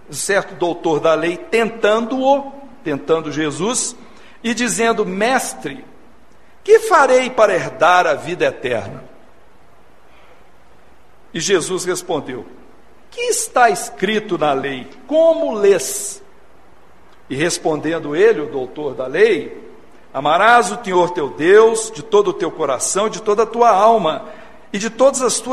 certo doutor da lei, tentando Jesus, e dizendo: mestre, que farei para herdar a vida eterna? E Jesus respondeu: que está escrito na lei? Como lês? E respondendo ele, o doutor da lei: amarás o Senhor teu Deus de todo o teu coração, de toda a tua alma e de todas as tuas